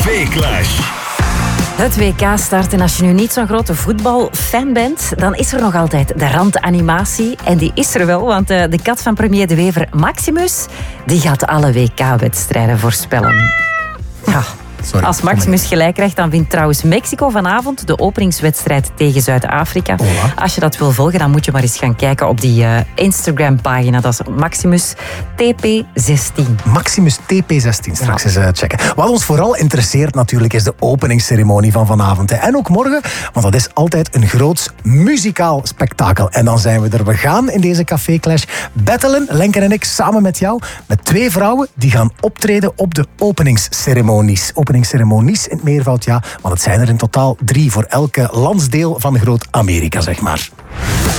Café Clash. Het WK start en als je nu niet zo'n grote voetbalfan bent, dan is er nog altijd de randanimatie. En die is er wel, want de kat van premier De Wever, Maximus, die gaat alle WK-wedstrijden voorspellen. Ja. Sorry, als Maximus gelijk krijgt, dan wint trouwens Mexico vanavond de openingswedstrijd tegen Zuid-Afrika. Voilà. Als je dat wil volgen, dan moet je maar eens gaan kijken op die Instagram-pagina. Dat is Maximus TP16. Maximus TP16, straks eens checken. Wat ons vooral interesseert natuurlijk is de openingsceremonie van vanavond. Hè. En ook morgen, want dat is altijd een groots muzikaal spektakel. En dan zijn we er. We gaan in deze Café Clash battelen, Lenken en ik, samen met jou, met 2 vrouwen die gaan optreden op de openingsceremonies. Openingsceremonies in het meervoud, ja, want het zijn er in totaal 3 voor elke landsdeel van Groot-Amerika, zeg maar.